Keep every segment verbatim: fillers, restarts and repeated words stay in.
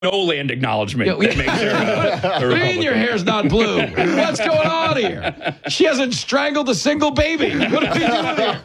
no-land acknowledgement. Yeah, that makes her, uh, What do you mean your hair's not blue? What's going on here? She hasn't strangled a single baby. What are we doing here?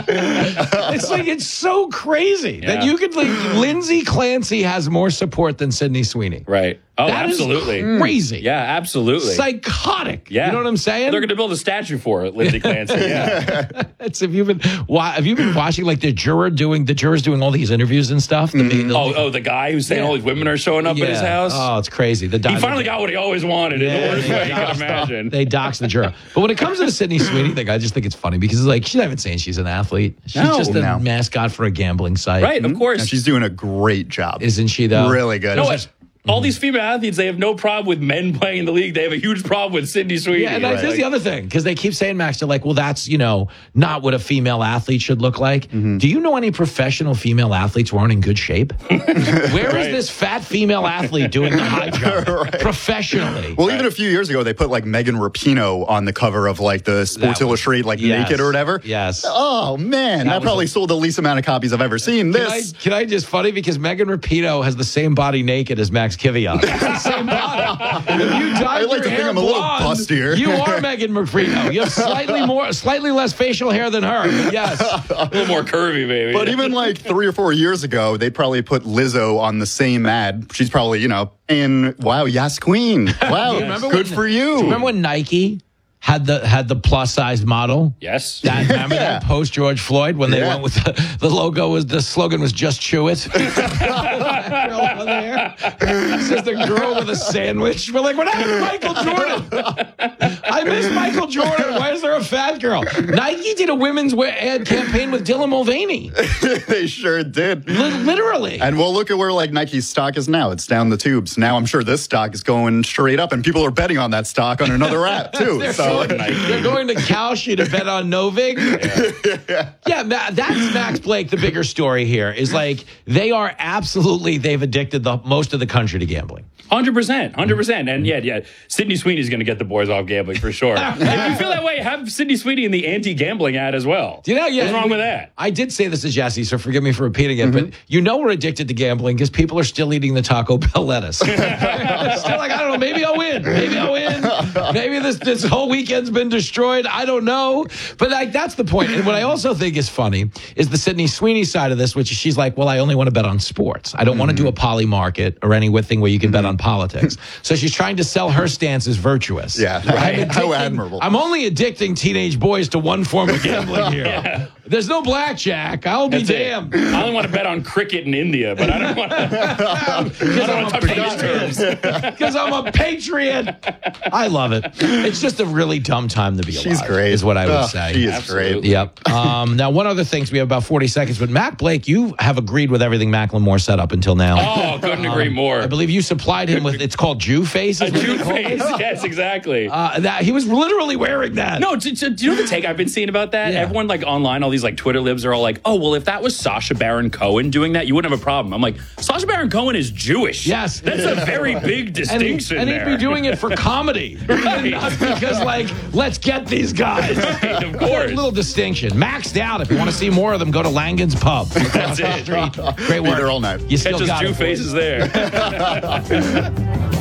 It's like, it's so crazy Yeah. that you could, like, Lindsay Clancy has more support than Sydney Sweeney. Right. Oh, That is absolutely. crazy. Yeah, absolutely. Psychotic. Yeah. You know what I'm saying? They're going to build a statue for it, Lindsay Clancy. Yeah. It's, have you been wa- have you been watching like the juror doing the jurors doing all these interviews and stuff? The, the, oh, oh, the guy who's saying Yeah. all these women are showing up yeah. at his house. Oh, it's crazy. The he doc- finally got what he always wanted in the worst they way you can doxed- imagine. They dox the juror. But when it comes to the Sydney Sweeney thing, I just think it's funny because it's like she's not even saying she's an athlete. She's No. just a No. mascot for a gambling site. Right, of course. And she's doing a great job. Isn't she though? Really good. No, it's- all these female athletes, they have no problem with men playing in the league. They have a huge problem with Sydney Sweeney. Yeah, and that's Right. the other thing because they keep saying, Max, they're like, well, that's, you know, not what a female athlete should look like. Do you know any professional female athletes who aren't in good shape? Where is Right. this fat female athlete doing the high jump professionally? Well, even a few years ago, they put like Megan Rapinoe on the cover of like the Sports That- Illustrated, like Yes. naked or whatever. Yes. Oh man, that, was probably a- sold the least amount of copies I've ever seen. Can I, This. can I just funny because Megan Rapinoe has the same body naked as Max Kiviat. It's the same body. If you dyed I like your to think hair I'm a little blonde, bustier. You are Megan Rapinoe. You have slightly more, slightly less facial hair than her. But yes. a little more curvy, baby. But even like three or four years ago, they'd probably put Lizzo on the same ad. She's probably, you know, in wow, yes, queen. Wow, Remember good when- for you. Do you remember when Nike had the had the plus size model? yes. That, remember that post George Floyd when they Yeah. went with the, the logo was the slogan was just chew it. Girl on there. It's just a girl with a sandwich. We're like, what happened to Michael Jordan? I miss Michael Jordan. Why is there a fat girl? Nike did a women's wear ad campaign with Dylan Mulvaney. They sure did. Li- literally. And well, look at where like Nike's stock is now. It's down the tubes. Now I'm sure this stock is going straight up, and people are betting on that stock on another app too. They're, So going, they're going to Kalshi to bet on Novig. Yeah, yeah Ma- that's Max Blake. The bigger story here is like they are absolutely, they've addicted the most of the country to gambling. one hundred percent. one hundred percent. And yeah, yeah, Sydney Sweeney's going to get the boys off gambling for sure. If you feel that way, have Sydney Sweeney in the anti-gambling ad as well. Do you know, yeah, What's wrong with that? I did say this to Jesse, so forgive me for repeating it, but you know we're addicted to gambling because people are still eating the Taco Bell lettuce. Still like, I don't know, maybe I'll win. Maybe I'll win. Maybe this, this whole weekend's been destroyed. I don't know. But like that's the point. And what I also think is funny is the Sydney Sweeney side of this, which is she's like, well, I only want to bet on sports. I don't want to do a poly market or any thing where you can bet on politics. So she's trying to sell her stance as virtuous. Yeah, I'm right. How addicting- admirable. I'm only addicting teenage boys to one form of gambling here. Yeah. There's no blackjack. I'll be That's it. damned. I only want to bet on cricket in India, but I don't want to, I don't want to touch these terms. Because I'm a patriot. I love it. It's just a really dumb time to be alive. she's great. Is what I would Oh, say. She is Absolutely. great. Yep. Um, now, one other thing, so we have about forty seconds, but Mac Blake, you have agreed with everything Macklemore said up until now. Oh, couldn't agree more. I believe you supplied him with, it's called Jew face. A is what Jew they call it? face. Yes, exactly. Uh, that, he was literally wearing that. No, do, do, do you know the take I've been seeing about that? Yeah. Everyone like online, all these like Twitter libs are all like, oh, well, if that was Sacha Baron Cohen doing that, you wouldn't have a problem. I'm like, Sacha Baron Cohen is Jewish. Yes. That's a very big And, distinction and he'd there. be doing it for comedy. Right. Not because, like, let's get these guys. Right, of course. Little distinction. Maxed out. If you want to see more of them, go to Langan's Pub. That's it. Great Be work. there all night. You still Catch us got Jew it, boys. faces there.